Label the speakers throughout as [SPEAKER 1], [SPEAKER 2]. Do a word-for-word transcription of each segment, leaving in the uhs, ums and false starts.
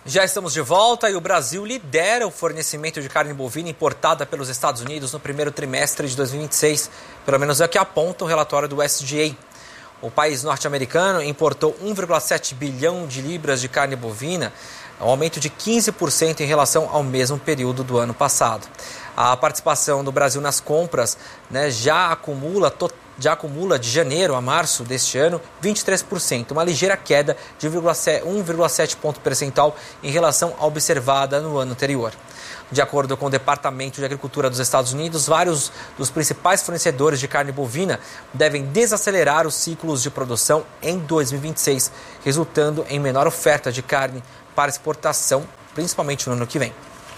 [SPEAKER 1] Já estamos de volta e o Brasil lidera o fornecimento de carne bovina importada pelos Estados Unidos no primeiro trimestre de dois mil e vinte e seis, pelo menos é o que aponta o relatório do U S D A. O país norte-americano importou um vírgula sete bilhão de libras de carne bovina, um aumento de quinze por cento em relação ao mesmo período do ano passado. A participação do Brasil nas compras, né, já acumula totalmente. Já acumula de janeiro a março deste ano vinte e três por cento, uma ligeira queda de um vírgula sete ponto percentual em relação à observada no ano anterior. De acordo com o Departamento de Agricultura dos Estados Unidos, vários dos principais fornecedores de carne bovina devem desacelerar os ciclos de produção em dois mil e vinte e seis, resultando em menor oferta de carne para exportação, principalmente no ano que vem.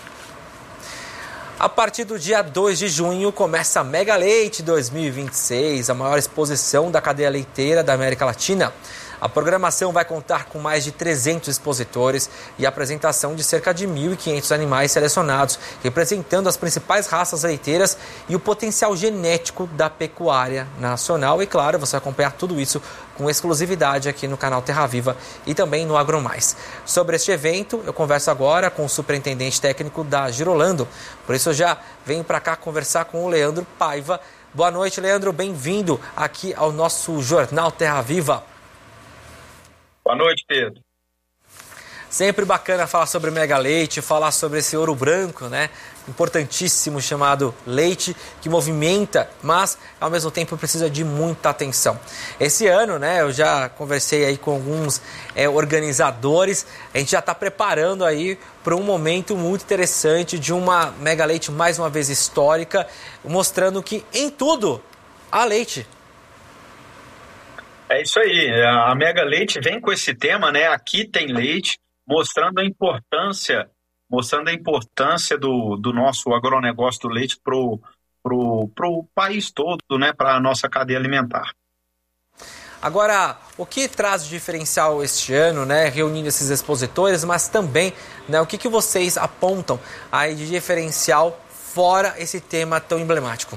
[SPEAKER 1] A partir do dia dois de junho, começa a Mega Leite dois mil e vinte e seis, a maior exposição da cadeia leiteira da América Latina. A programação vai contar com mais de trezentos expositores e a apresentação de cerca de mil e quinhentos animais selecionados, representando as principais raças leiteiras e o potencial genético da pecuária nacional. E claro, você vai acompanhar tudo isso com exclusividade aqui no canal Terra Viva e também no AgroMais. Sobre este evento, eu converso agora com o superintendente técnico da Girolando. Por isso eu já venho para cá conversar com o Leandro Paiva. Boa noite, Leandro. Bem-vindo aqui ao nosso Jornal Terra Viva.
[SPEAKER 2] Boa noite, Pedro.
[SPEAKER 1] Sempre bacana falar sobre Mega Leite, falar sobre esse ouro branco, né? Importantíssimo, chamado leite, que movimenta, mas ao mesmo tempo precisa de muita atenção. Esse ano, né, eu já conversei aí com alguns é, organizadores, a gente já está preparando aí para um momento muito interessante de uma Mega Leite, mais uma vez histórica, mostrando que em tudo há leite.
[SPEAKER 2] É isso aí, a Mega Leite vem com esse tema, né? Aqui tem leite, mostrando a importância, mostrando a importância do, do nosso agronegócio do leite pro, pro, pro país todo, né? Para a nossa cadeia alimentar.
[SPEAKER 1] Agora, o que traz de diferencial este ano, né? Reunindo esses expositores, mas também, né? O que, que vocês apontam aí de diferencial fora esse tema tão emblemático?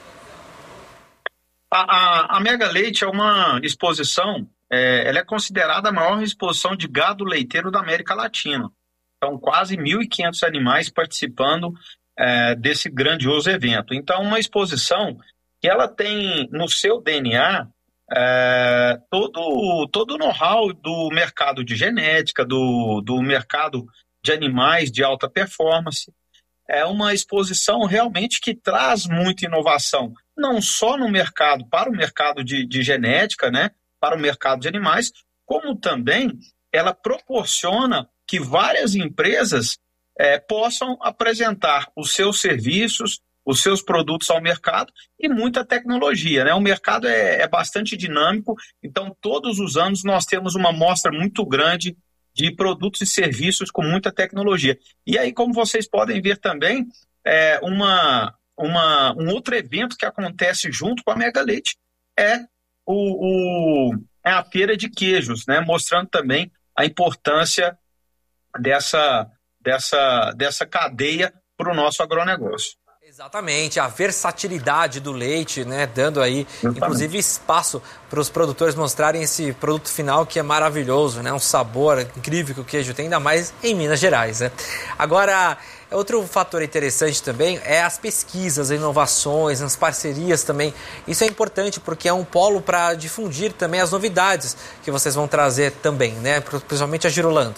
[SPEAKER 2] A, a, a Mega Leite é uma exposição, é, ela é considerada a maior exposição de gado leiteiro da América Latina. São quase mil e quinhentos animais participando é, desse grandioso evento. Então, uma exposição que ela tem no seu D N A é, todo, todo o know-how do mercado de genética, do, do mercado de animais de alta performance. É uma exposição realmente que traz muita inovação, não só no mercado, para o mercado de, de genética, né, para o mercado de animais, como também ela proporciona que várias empresas é, possam apresentar os seus serviços, os seus produtos ao mercado e muita tecnologia, né? O mercado é, é bastante dinâmico, então todos os anos nós temos uma amostra muito grande de produtos e serviços com muita tecnologia. E aí, como vocês podem ver também, é uma, uma, um outro evento que acontece junto com a Mega Leite é, o, o, é a feira de queijos, né? Mostrando também a importância dessa, dessa, dessa cadeia para o nosso agronegócio.
[SPEAKER 1] Exatamente, a versatilidade do leite, né, dando aí, inclusive, espaço para os produtores mostrarem esse produto final que é maravilhoso, né, um sabor incrível que o queijo tem, ainda mais em Minas Gerais, né. Agora, outro fator interessante também é as pesquisas, as inovações, as parcerias também. Isso é importante porque é um polo para difundir também as novidades que vocês vão trazer também, né, principalmente a Girolando.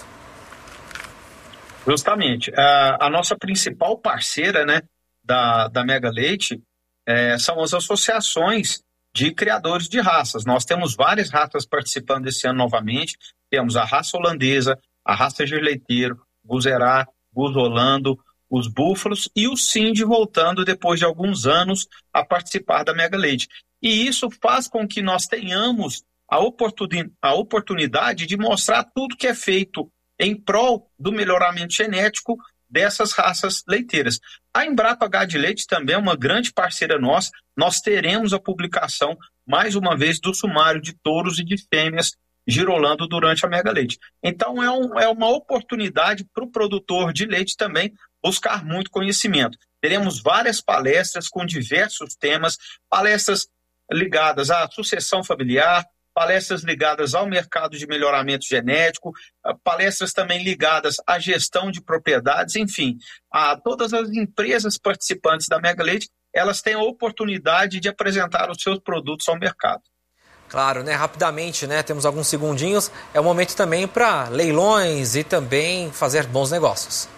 [SPEAKER 2] Justamente, a, a nossa principal parceira, né, Da, da Mega Leite é, são as associações de criadores de raças. Nós temos várias raças participando desse ano novamente. Temos a raça holandesa, a raça Girleiteiro, Guzerá, Guzolando, os búfalos e o Cindy voltando depois de alguns anos a participar da Mega Leite. E isso faz com que nós tenhamos a, oportuni- a oportunidade de mostrar tudo que é feito em prol do melhoramento genético dessas raças leiteiras. A Embrapa Gado Leite também é uma grande parceira nossa. Nós teremos a publicação, mais uma vez, do sumário de touros e de fêmeas Girolando durante a Mega Leite. Então, é, um, é uma oportunidade para o produtor de leite também buscar muito conhecimento. Teremos várias palestras com diversos temas, palestras ligadas à sucessão familiar, palestras ligadas ao mercado de melhoramento genético, palestras também ligadas à gestão de propriedades, enfim, a todas as empresas participantes da Mega Leite, elas têm a oportunidade de apresentar os seus produtos ao mercado.
[SPEAKER 1] Claro, né? Rapidamente, né? Temos alguns segundinhos, é o momento também para leilões e também fazer bons negócios.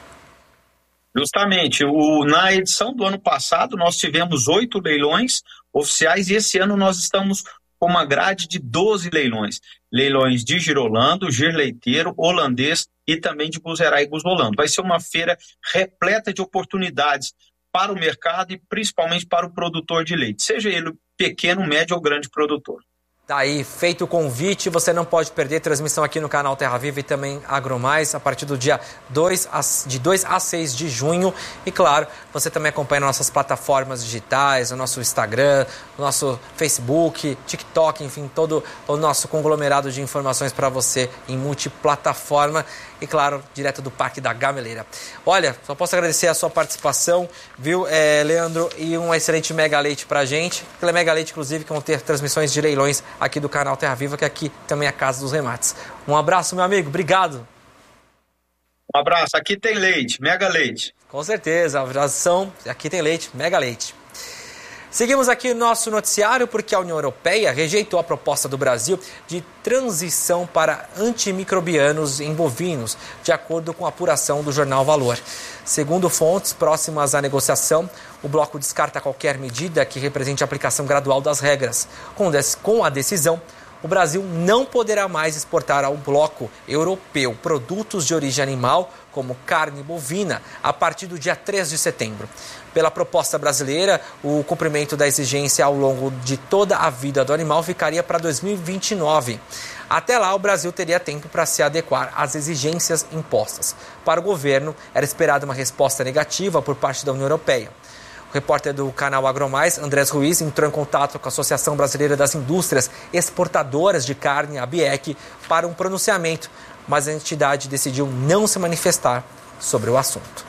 [SPEAKER 2] Justamente, o, na edição do ano passado nós tivemos oito leilões oficiais e esse ano nós estamos com uma grade de doze leilões. Leilões de Girolando, Girleiteiro, Holandês e também de Buzerá e Guzolando. Vai ser uma feira repleta de oportunidades para o mercado e principalmente para o produtor de leite, seja ele pequeno, médio ou grande produtor.
[SPEAKER 1] Tá aí, feito o convite, você não pode perder transmissão aqui no canal Terra Viva e também AgroMais a partir do dia dois, de dois a seis de junho. E claro, você também acompanha nossas plataformas digitais, o nosso Instagram, o nosso Facebook, TikTok, enfim, todo o nosso conglomerado de informações para você em multiplataforma. E claro, direto do Parque da Gameleira. Olha, só posso agradecer a sua participação, viu, é, Leandro, e um excelente Mega Leite pra gente. Pela Mega Leite, inclusive, que vão ter transmissões de leilões aqui do canal Terra Viva, que aqui também é a casa dos remates. Um abraço, meu amigo, obrigado.
[SPEAKER 2] Um abraço, aqui tem leite, Mega Leite.
[SPEAKER 1] Com certeza, a abração, aqui tem leite, Mega Leite. Seguimos aqui no nosso noticiário porque a União Europeia rejeitou a proposta do Brasil de transição para antimicrobianos em bovinos, de acordo com a apuração do jornal Valor. Segundo fontes próximas à negociação, o bloco descarta qualquer medida que represente a aplicação gradual das regras. Com a decisão, o Brasil não poderá mais exportar ao bloco europeu produtos de origem animal, como carne bovina, a partir do dia três de setembro. Pela proposta brasileira, o cumprimento da exigência ao longo de toda a vida do animal ficaria para dois mil e vinte e nove. Até lá, o Brasil teria tempo para se adequar às exigências impostas. Para o governo, era esperada uma resposta negativa por parte da União Europeia. O repórter do canal AgroMais, Andrés Ruiz, entrou em contato com a Associação Brasileira das Indústrias Exportadoras de Carne, a ABIEC, para um pronunciamento, mas a entidade decidiu não se manifestar sobre o assunto.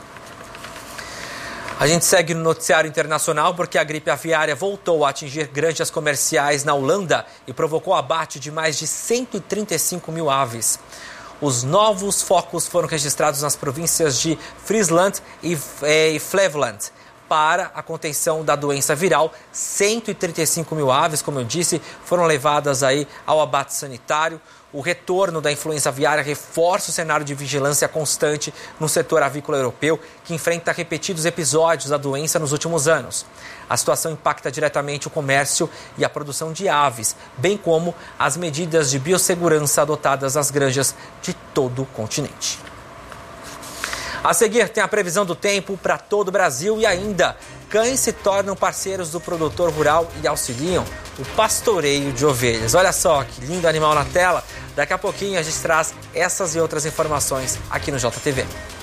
[SPEAKER 1] A gente segue no noticiário internacional porque a gripe aviária voltou a atingir granjas comerciais na Holanda e provocou abate de mais de cento e trinta e cinco mil aves. Os novos focos foram registrados nas províncias de Friesland e Flevoland. Para a contenção da doença viral, cento e trinta e cinco mil aves, como eu disse, foram levadas aí ao abate sanitário. O retorno da influenza aviária reforça o cenário de vigilância constante no setor avícola europeu, que enfrenta repetidos episódios da doença nos últimos anos. A situação impacta diretamente o comércio e a produção de aves, bem como as medidas de biossegurança adotadas nas granjas de todo o continente. A seguir, tem a previsão do tempo para todo o Brasil e ainda, cães se tornam parceiros do produtor rural e auxiliam o pastoreio de ovelhas. Olha só que lindo animal na tela. Daqui a pouquinho a gente traz essas e outras informações aqui no J T V.